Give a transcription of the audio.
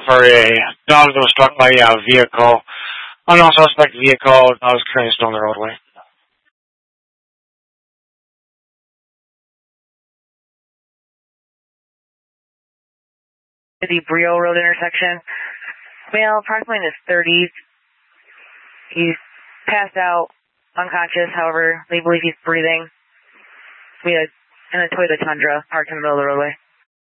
for a dog that was struck by a vehicle. Unknown suspect vehicle. I was currently still on the roadway. The Brio Road intersection. Male, approximately in his 30s. He's passed out, unconscious. However, they believe he's breathing. We had in a Toyota Tundra parked in the middle of the roadway.